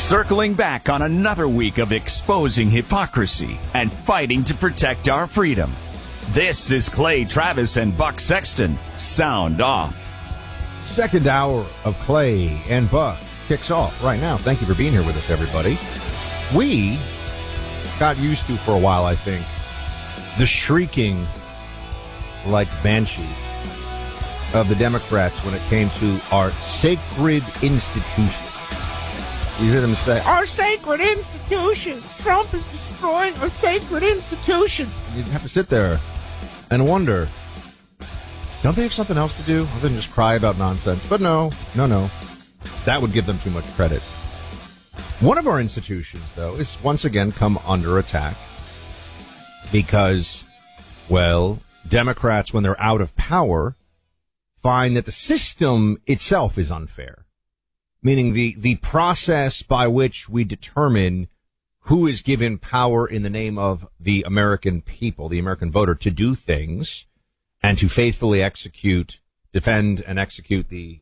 Circling back on another week of exposing hypocrisy and fighting to protect our freedom. This is Clay Travis and Buck Sexton. Sound off. Second hour of Clay and Buck kicks off right now. Thank you for being here with us, everybody. We got used to for a while, I think, the shrieking like banshees of the Democrats when it came to our sacred institutions. You hear them say, our sacred institutions. Trump is destroying our sacred institutions. You'd have to sit there and wonder, don't they have something else to do other than just cry about nonsense? But no. That would give them too much credit. One of our institutions, though, is once again come under attack because, well, Democrats, when they're out of power, find that the system itself is unfair. Meaning the process by which we determine who is given power in the name of the American people, the American voter, to do things and to faithfully defend and execute the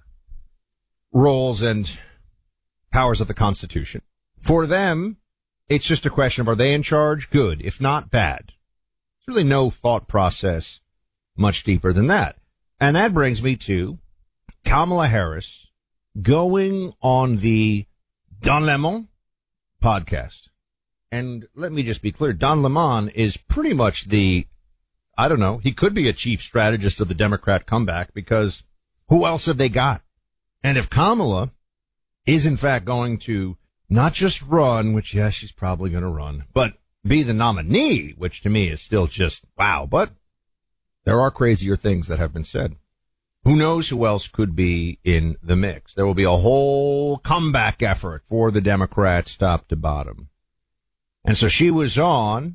roles and powers of the Constitution. For them, it's just a question of, are they in charge? Good. If not, bad. There's really no thought process much deeper than that. And that brings me to Kamala Harris going on the Don Lemon podcast. And let me just be clear. Don Lemon is pretty much he could be a chief strategist of the Democrat comeback because who else have they got? And if Kamala is in fact going to not just run, which, yes, she's probably going to run, but be the nominee, which to me is still just wow. But there are crazier things that have been said. Who knows who else could be in the mix? There will be a whole comeback effort for the Democrats top to bottom. And so she was on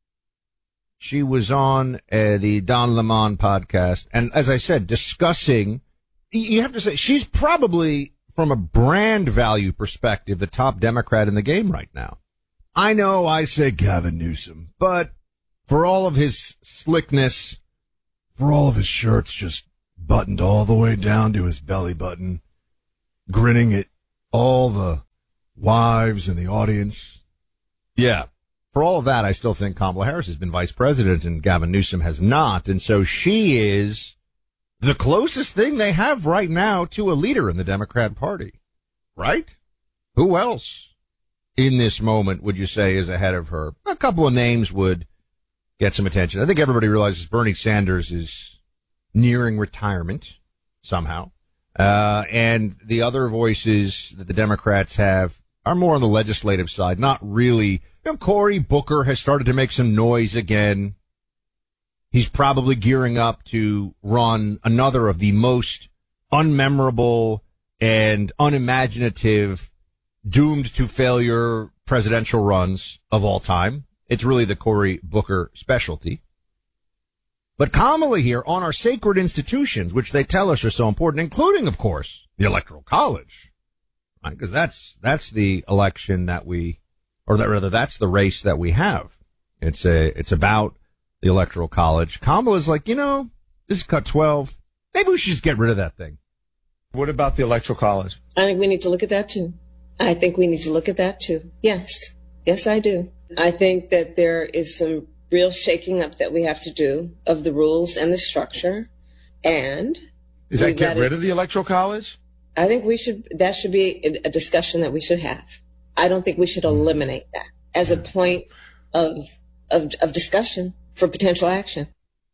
the Don Lemon podcast. And as I said, discussing, you have to say, she's probably, from a brand value perspective, the top Democrat in the game right now. I know I say Gavin Newsom, but for all of his slickness, for all of his shirts just buttoned all the way down to his belly button, grinning at all the wives in the audience. Yeah. For all of that, I still think Kamala Harris has been vice president and Gavin Newsom has not. And so she is the closest thing they have right now to a leader in the Democrat Party. Right? Who else in this moment would you say is ahead of her? A couple of names would get some attention. I think everybody realizes Bernie Sanders is nearing retirement somehow. And the other voices that the Democrats have are more on the legislative side, not really. Cory Booker has started to make some noise again. He's probably gearing up to run another of the most unmemorable and unimaginative, doomed to failure presidential runs of all time. It's really the Cory Booker specialty. But Kamala here on our sacred institutions, which they tell us are so important, including, of course, the Electoral College, right? Because that's the election that that's the race that we have. It's about the Electoral College. Kamala's like, this is cut 12. Maybe we should just get rid of that thing. What about the Electoral College? I think we need to look at that too. Yes, I do. I think that there is some real shaking up that we have to do of the rules and the structure. And is that get rid of the Electoral College? I think that should be a discussion that we should have. I don't think we should eliminate that as a point of discussion for potential action.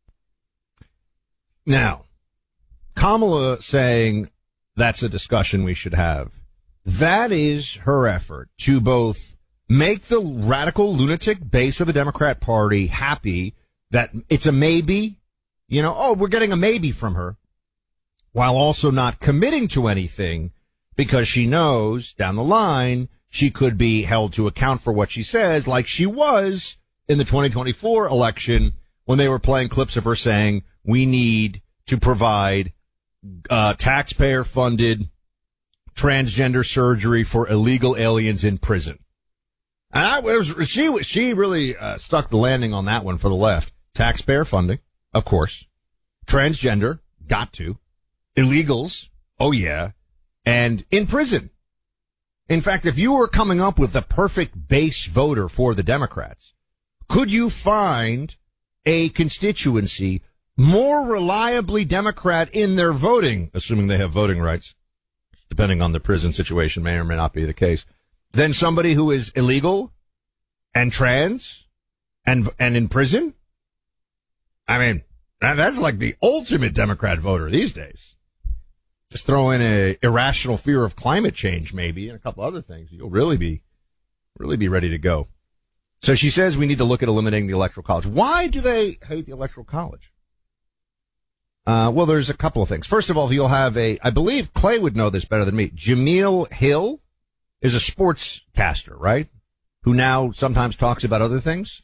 Now, Kamala saying that's a discussion we should have. That is her effort to both make the radical lunatic base of the Democrat Party happy that it's a maybe, we're getting a maybe from her, while also not committing to anything because she knows down the line she could be held to account for what she says, like she was in the 2024 election when they were playing clips of her saying, we need to provide taxpayer-funded transgender surgery for illegal aliens in prison. And she really stuck the landing on that one for the left. Taxpayer funding, of course. Transgender, got to. Illegals, oh yeah. And in prison. In fact, if you were coming up with the perfect base voter for the Democrats, could you find a constituency more reliably Democrat in their voting, assuming they have voting rights, depending on the prison situation, may or may not be the case, than somebody who is illegal and trans and in prison? I mean, that's like the ultimate Democrat voter these days. Just throw in a irrational fear of climate change, maybe, and a couple other things. You'll really be ready to go. So she says we need to look at eliminating the Electoral College. Why do they hate the Electoral College? Well, there's a couple of things. First of all, you'll have I believe Clay would know this better than me. Jemele Hill is a sportscaster, right? Who now sometimes talks about other things.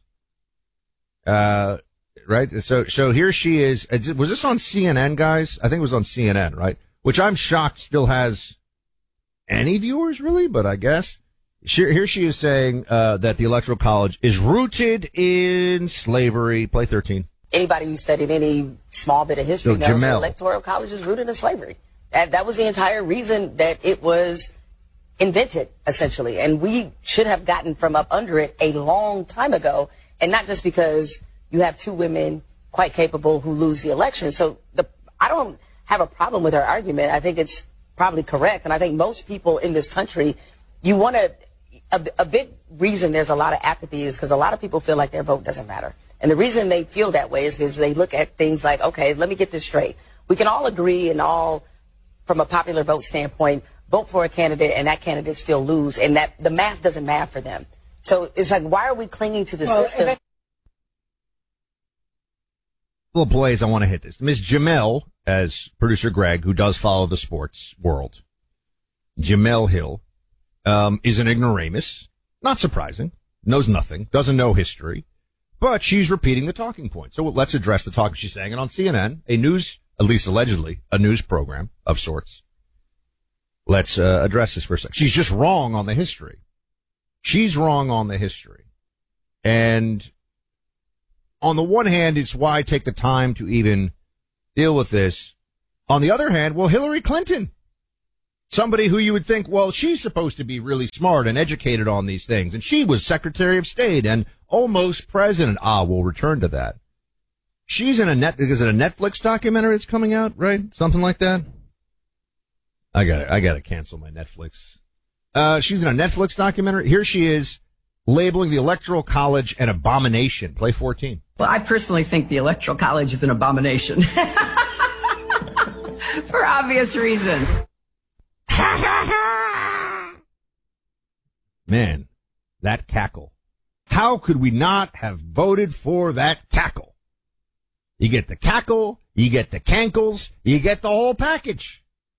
Right? So here she is. Was this on CNN, guys? I think it was on CNN, right? Which I'm shocked still has any viewers, really, but I guess. Here she is saying that the Electoral College is rooted in slavery. Play 13. Anybody who studied any small bit of history knows the Electoral College is rooted in slavery. That was the entire reason that it was invented, essentially. And we should have gotten from up under it a long time ago, and not just because you have two women quite capable who lose the election. So I don't have a problem with her argument. I think it's probably correct. And I think most people in this country, you want to, a big reason there's a lot of apathy is because a lot of people feel like their vote doesn't matter. And the reason they feel that way is because they look at things like, okay, let me get this straight. We can all agree and all, from a popular vote standpoint, vote for a candidate and that candidate still lose, and that the math doesn't math for them. So it's like, why are we clinging to the system? Little plays, I want to hit this. Ms. Jemele, as producer Greg, who does follow the sports world, Jemele Hill, is an ignoramus. Not surprising. Knows nothing. Doesn't know history. But she's repeating the talking point. So let's address the talk. She's saying it on CNN, a news, at least allegedly, a news program of sorts. Let's address this for a second. She's just wrong on the history. She's wrong on the history. And on the one hand, it's why take the time to even deal with this. On the other hand, well, Hillary Clinton, somebody who you would think, well, she's supposed to be really smart and educated on these things. And she was Secretary of State and almost president. We'll return to that. She's in is it a Netflix documentary that's coming out, right? Something like that. I gotta cancel my Netflix. She's in a Netflix documentary. Here she is labeling the Electoral College an abomination. Play 14. Well, I personally think the Electoral College is an abomination. For obvious reasons. Man, that cackle. How could we not have voted for that cackle? You get the cackle, you get the cankles, you get the whole package.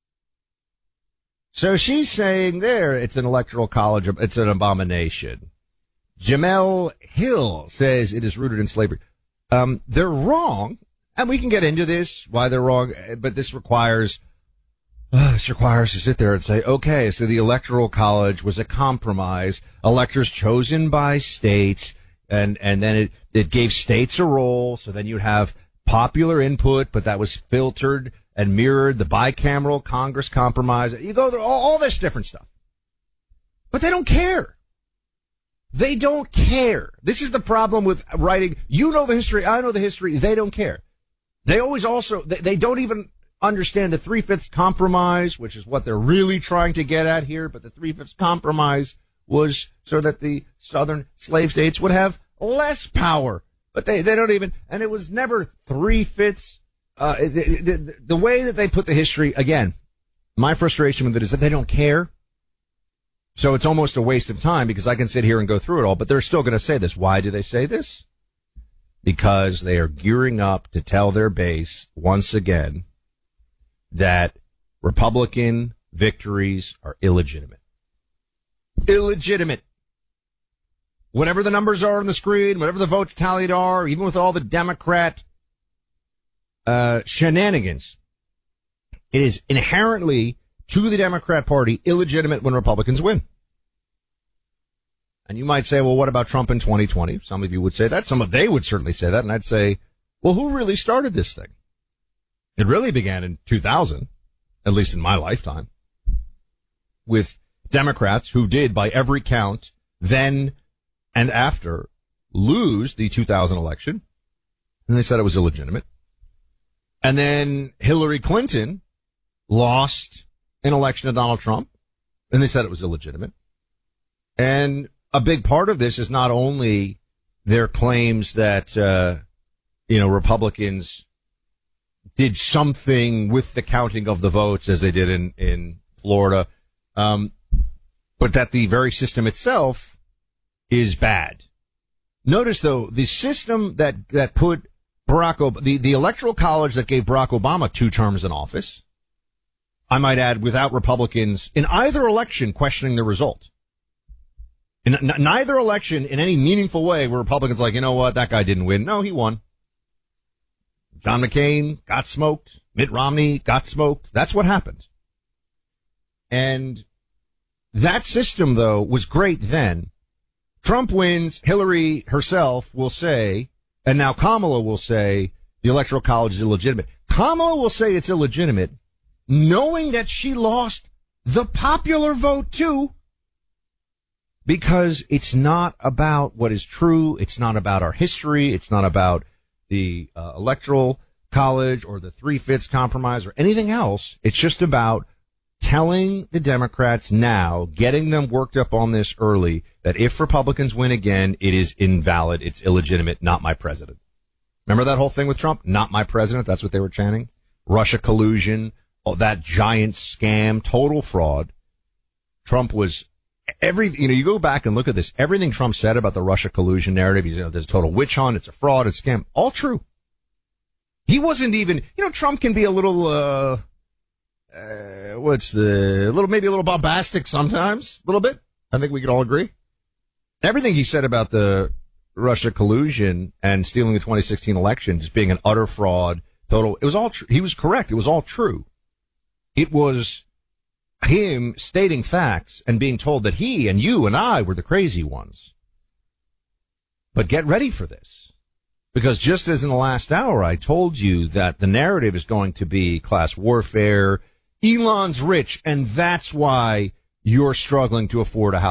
So she's saying there it's an Electoral College, it's an abomination. Jemele Hill says it is rooted in slavery. They're wrong, and we can get into this, why they're wrong, but this requires to sit there and say, okay, so the Electoral College was a compromise, electors chosen by states, and then it gave states a role, so then you'd have popular input, but that was filtered and mirrored the bicameral Congress compromise. You go through all this different stuff. But they don't care. They don't care. This is the problem with writing. You know the history. I know the history. They don't care. They always they don't even understand the 3/5 compromise, which is what they're really trying to get at here. But the 3/5 compromise was so that the southern slave states would have less power. But they don't even, and it was never 3/5. The way that they put the history, again, my frustration with it is that they don't care. So it's almost a waste of time because I can sit here and go through it all, but they're still going to say this. Why do they say this? Because they are gearing up to tell their base once again that Republican victories are illegitimate. Illegitimate. Whatever the numbers are on the screen, whatever the votes tallied are, even with all the Democrat shenanigans, it is inherently, to the Democrat Party, illegitimate when Republicans win. And you might say, well, what about Trump in 2020? Some of you would say that. They would certainly say that. And I'd say, well, who really started this thing? It really began in 2000, at least in my lifetime, with Democrats, who did, by every count, then and after, lose the 2000 election, and they said it was illegitimate. And then Hillary Clinton lost an election to Donald Trump, and they said it was illegitimate. And a big part of this is not only their claims that, Republicans did something with the counting of the votes as they did in Florida, but that the very system itself is bad. Notice, though, the system that put Barack Obama, the Electoral College that gave Barack Obama 2 terms in office, I might add, without Republicans in either election questioning the result. In neither election, in any meaningful way, were Republicans like, you know what, that guy didn't win. No, he won. John McCain got smoked. Mitt Romney got smoked. That's what happened. And that system, though, was great then. Trump wins. Hillary herself will say, and now Kamala will say, the Electoral College is illegitimate. Kamala will say it's illegitimate, knowing that she lost the popular vote, too. Because it's not about what is true. It's not about our history. It's not about the Electoral College or the 3/5 compromise or anything else. It's just about telling the Democrats now, getting them worked up on this early, that if Republicans win again, it is invalid. It's illegitimate. Not my president. Remember that whole thing with Trump? Not my president. That's what they were chanting. Russia collusion. Oh, that giant scam, total fraud. Trump was you go back and look at this. Everything Trump said about the Russia collusion narrative, there's a total witch hunt. It's a fraud. It's a scam. All true. He wasn't even, Trump can be a little, maybe a little bombastic sometimes, a little bit. I think we could all agree. Everything he said about the Russia collusion and stealing the 2016 election just being an utter fraud, total, it was all true. He was correct. It was all true. It was him stating facts and being told that he and you and I were the crazy ones. But get ready for this. Because just as in the last hour, I told you that the narrative is going to be class warfare. Elon's rich, and that's why you're struggling to afford a house.